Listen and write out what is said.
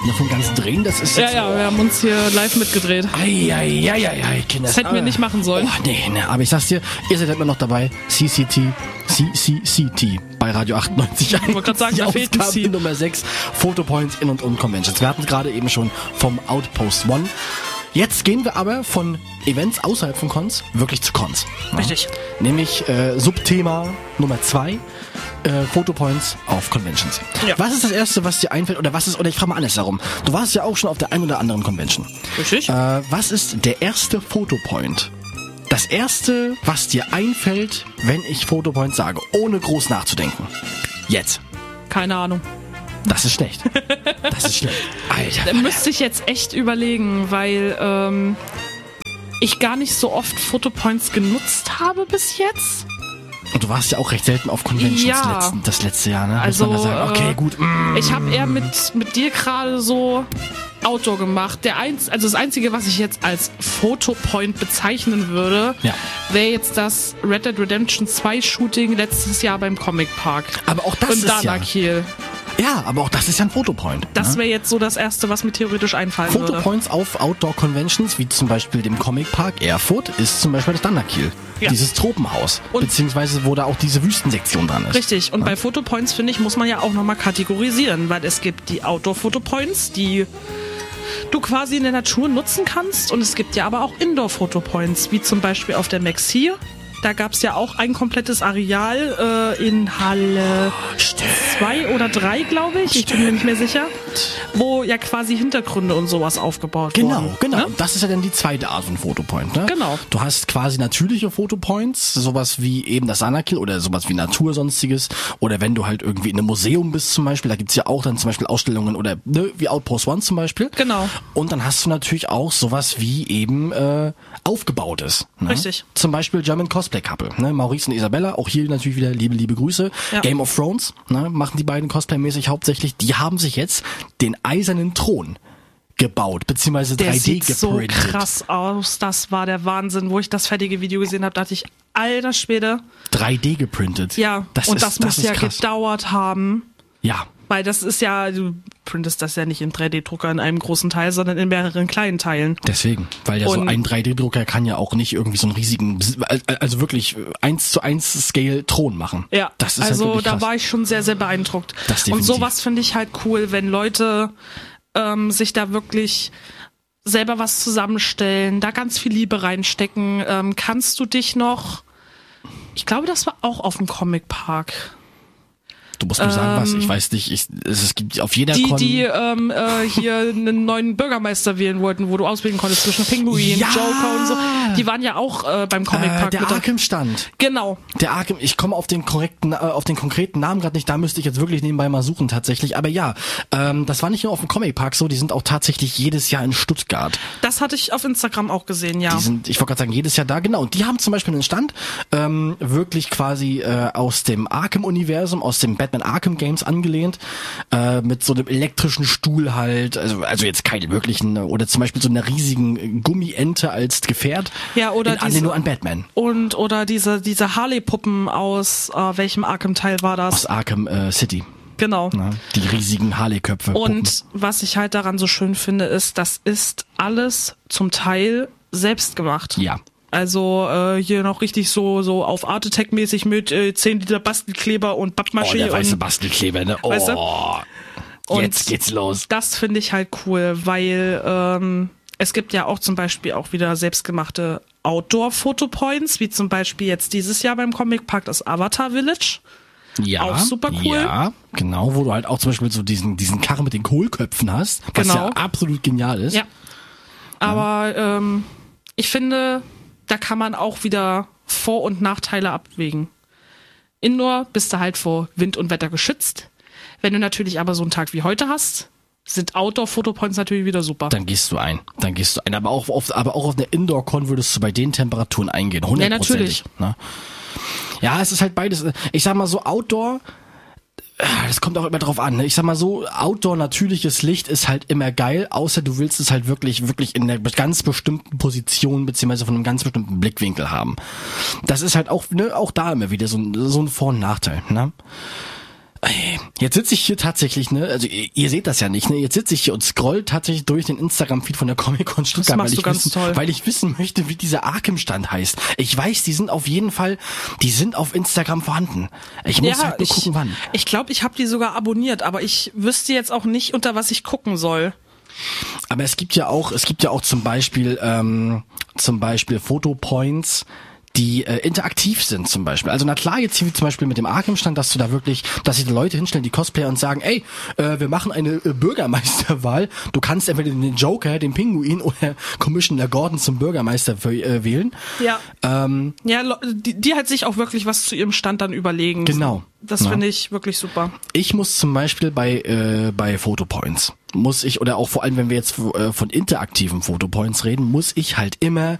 Von ganz drehen, das ist jetzt... Ja, wir haben uns hier live mitgedreht. Ei, Kinder. Das hätten wir nicht machen sollen. Oh, nee, aber ich sag's dir, ihr seid immer noch dabei. CCT bei Radio 98. Ich wollte gerade sagen, da fehlt ein C. Nummer 6, Photopoints in und um Conventions. Wir hatten es gerade eben schon vom Outpost One. Jetzt gehen wir aber von Events außerhalb von Cons wirklich zu Cons. Richtig. Nämlich Subthema Nummer 2, Photopoints auf Conventions. Ja. Was ist das Erste, was dir einfällt? Oder ich frage mal andersherum. Du warst ja auch schon auf der einen oder anderen Convention. Richtig. Was ist der erste Photopoint? Das Erste, was dir einfällt, wenn ich Photopoint sage, ohne groß nachzudenken. Jetzt. Keine Ahnung. Das ist schlecht. Alter. Da müsste ich jetzt echt überlegen, weil ich gar nicht so oft Photopoints genutzt habe bis jetzt. Und du warst ja auch recht selten auf Conventions das letzte Jahr, ne? Also, muss man da sagen. Okay, gut. Ich habe eher mit dir gerade so Outdoor gemacht. Das Einzige, was ich jetzt als Photopoint bezeichnen würde, wäre jetzt das Red Dead Redemption 2 Shooting letztes Jahr beim Comic Park. Aber auch das ist Danakil. Ja, aber auch das ist ja ein Photopoint. Das wäre jetzt so das Erste, was mir theoretisch einfallen würde. Photopoints auf Outdoor-Conventions, wie zum Beispiel dem Comic Park Erfurt, ist zum Beispiel das Danakil. Ja. Dieses Tropenhaus. Beziehungsweise wo da auch diese Wüstensektion dran ist. Richtig. Und bei Photopoints, finde ich, muss man ja auch nochmal kategorisieren, weil es gibt die Outdoor-Photopoints, die du quasi in der Natur nutzen kannst. Und es gibt ja aber auch Indoor-Photopoints, wie zum Beispiel auf der Max hier. Da gab es ja auch ein komplettes Areal in Halle 2 oder 3, glaube ich. Ich bin mir nicht mehr sicher. Wo ja quasi Hintergründe und sowas aufgebaut wurden. Genau. Ne? Das ist ja dann die zweite Art von Photopoint. Ne? Genau. Du hast quasi natürliche Photopoints, sowas wie eben das Danakil oder sowas wie Natursonstiges. Oder wenn du halt irgendwie in einem Museum bist zum Beispiel, da gibt's ja auch dann zum Beispiel Ausstellungen oder wie Outpost One zum Beispiel. Genau. Und dann hast du natürlich auch sowas wie eben Aufgebautes. Ne? Richtig. Zum Beispiel German Cosplay Couple. Ne? Maurice und Isabella, auch hier natürlich wieder liebe Grüße. Ja. Game of Thrones, ne? Machen die beiden Cosplay-mäßig hauptsächlich. Die haben sich jetzt den eisernen Thron gebaut, beziehungsweise 3D geprintet. Der sieht so krass aus. Das war der Wahnsinn. Wo ich das fertige Video gesehen habe, dachte ich, alter Schwede. 3D geprintet. Ja, das muss ja krass gedauert haben. Ja. Weil das ist ja, du printest das ja nicht in 3D-Drucker in einem großen Teil, sondern in mehreren kleinen Teilen. Deswegen, weil ja so ein 3D-Drucker kann ja auch nicht irgendwie so einen riesigen, also wirklich 1:1 Scale Thron machen. Ja, das ist also halt da war ich schon sehr, sehr beeindruckt. Und sowas finde ich halt cool, wenn Leute sich da wirklich selber was zusammenstellen, da ganz viel Liebe reinstecken. Kannst du dich noch, ich glaube, das war auch auf dem Comic Park. Du musst mir sagen, was. Ich weiß nicht. Es gibt auf jeder Con... Die hier einen neuen Bürgermeister wählen wollten, wo du auswählen konntest zwischen Pinguin, Joker und so. Die waren ja auch beim Comic Park. Der Arkham-Stand. Genau. Der Arkham, ich komme auf den konkreten Namen gerade nicht. Da müsste ich jetzt wirklich nebenbei mal suchen tatsächlich. Aber ja, das war nicht nur auf dem Comic Park so. Die sind auch tatsächlich jedes Jahr in Stuttgart. Das hatte ich auf Instagram auch gesehen, ja. Die sind, ich wollte gerade sagen, jedes Jahr da, genau. Und die haben zum Beispiel einen Stand, wirklich quasi aus dem Arkham-Universum, aus dem Batman Arkham Games angelehnt, mit so einem elektrischen Stuhl halt, also jetzt keine wirklichen, oder zum Beispiel so einer riesigen Gummiente als Gefährt. Ja, oder in Anlehnung an Batman. Oder diese Harley-Puppen aus welchem Arkham-Teil war das? Aus Arkham City. Genau. Na, die riesigen Harley-Köpfe. Und was ich halt daran so schön finde, ist, das ist alles zum Teil selbst gemacht. Ja. Also hier noch richtig so auf Art Attack mäßig mit 10 Liter Bastelkleber und Pappmaché. Oh, der weiße Bastelkleber, ne? Oh, weißt du? Und jetzt geht's los. Das finde ich halt cool, weil es gibt ja auch zum Beispiel auch wieder selbstgemachte Outdoor-Photopoints, wie zum Beispiel jetzt dieses Jahr beim Comic Park das Avatar Village. Ja, auch super cool. Ja, genau, wo du halt auch zum Beispiel so diesen Karren mit den Kohlköpfen hast, was ja absolut genial ist. Ja. Aber ich finde, da kann man auch wieder Vor- und Nachteile abwägen. Indoor bist du halt vor Wind und Wetter geschützt. Wenn du natürlich aber so einen Tag wie heute hast, sind Outdoor-Photopoints natürlich wieder super. Dann gehst du ein. Aber auch auf der Indoor-Con würdest du bei den Temperaturen eingehen. 100%. Ja, natürlich. Ne? Ja, es ist halt beides. Ich sag mal so, Outdoor, das kommt auch immer drauf an. Ich sag mal so, Outdoor natürliches Licht ist halt immer geil, außer du willst es halt wirklich in einer ganz bestimmten Position beziehungsweise von einem ganz bestimmten Blickwinkel haben. Das ist halt auch da immer wieder so ein Vor- und Nachteil. Ne? Jetzt sitze ich hier tatsächlich, ne, also ihr seht das ja nicht, ne, jetzt sitze ich hier und scroll tatsächlich durch den Instagram-Feed von der Comic-Con Stuttgart, weil ich wissen möchte, wie dieser Arkham-Stand heißt. Ich weiß, die sind auf Instagram vorhanden. Ich muss halt nur gucken, wann. Ich glaube, ich habe die sogar abonniert, aber ich wüsste jetzt auch nicht, unter was ich gucken soll. Aber es gibt ja auch zum Beispiel Fotopoints, die interaktiv sind zum Beispiel. Also na klar, jetzt hier zum Beispiel mit dem Arkham-Stand, dass sich die Leute hinstellen, die Cosplayer und sagen, ey, wir machen eine Bürgermeisterwahl. Du kannst entweder den Joker, den Pinguin oder Commissioner Gordon zum Bürgermeister wählen. Ja. Die halt sich auch wirklich was zu ihrem Stand dann überlegen. Genau. Das finde ich wirklich super. Ich muss zum Beispiel bei Fotopoints oder auch vor allem, wenn wir jetzt von interaktiven Fotopoints reden, muss ich halt immer